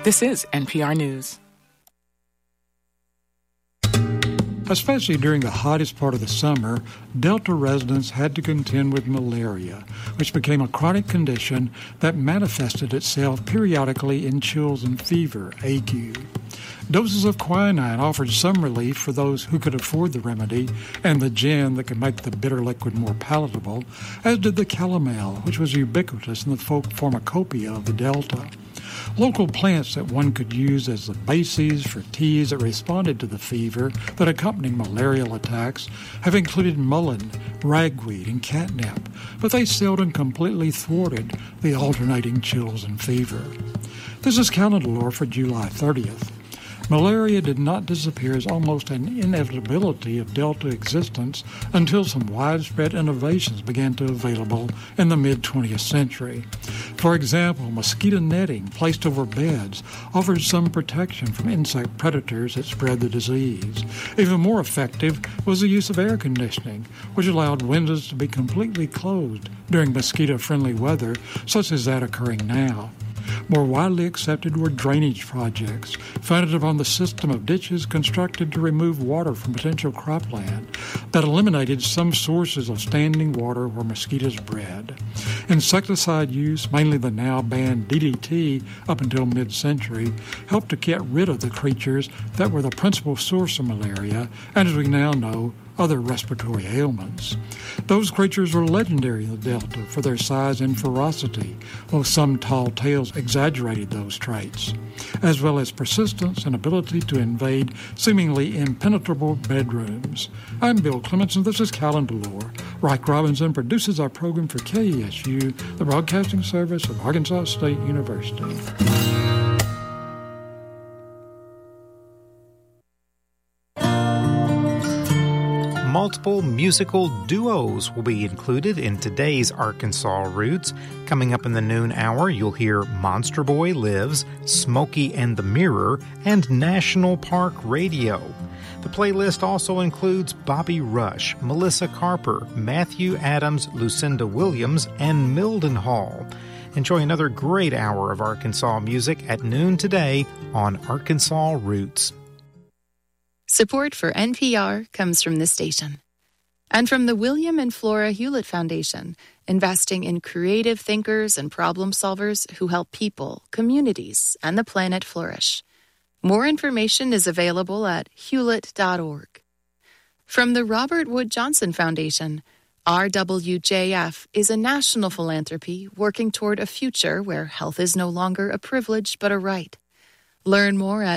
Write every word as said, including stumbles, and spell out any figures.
This is N P R News. Especially during the hottest part of the summer, Delta residents had to contend with malaria, which became a chronic condition that manifested itself periodically in chills and fever, ague. Doses of quinine offered some relief for those who could afford the remedy and the gin that could make the bitter liquid more palatable, as did the calomel, which was ubiquitous in the folk pharmacopoeia of the Delta. Local plants that one could use as the bases for teas that responded to the fever that accompanied malarial attacks have included mullein, ragweed, and catnip, but they seldom completely thwarted the alternating chills and fever. This is calendar lore for July thirtieth. Malaria did not disappear as almost an inevitability of Delta existence until some widespread innovations began to be available in the mid-twentieth century. For example, mosquito netting placed over beds offered some protection from insect predators that spread the disease. Even more effective was the use of air conditioning, which allowed windows to be completely closed during mosquito-friendly weather, such as that occurring now. More widely accepted were drainage projects, founded upon the system of ditches constructed to remove water from potential cropland that eliminated some sources of standing water where mosquitoes bred. Insecticide use, mainly the now banned D D T up until mid-century, helped to get rid of the creatures that were the principal source of malaria, and as we now know, other respiratory ailments. Those creatures were legendary in the Delta for their size and ferocity, though some tall tales exaggerated those traits, as well as persistence and ability to invade seemingly impenetrable bedrooms. I'm Bill Clements, and this is Calendar Lore. Reich Robinson produces our program for K E S U, the broadcasting service of Arkansas State University. Multiple musical duos will be included in today's Arkansas Roots. Coming up in the noon hour, you'll hear Monster Boy Lives, Smokey and the Mirror, and National Park Radio. The playlist also includes Bobby Rush, Melissa Carper, Matthew Adams, Lucinda Williams, and Mildenhall. Enjoy another great hour of Arkansas music at noon today on Arkansas Roots. Support for N P R comes from this station and from the William and Flora Hewlett Foundation, investing in creative thinkers and problem solvers who help people, communities, and the planet flourish. More information is available at hewlett dot org. From the Robert Wood Johnson Foundation, R W J F is a national philanthropy working toward a future where health is no longer a privilege but a right. Learn more at